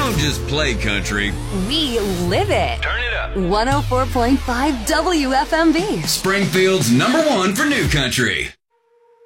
don't just play country. We live it. Turn it up. 104.5 WFMB. Springfield's #1 for new country.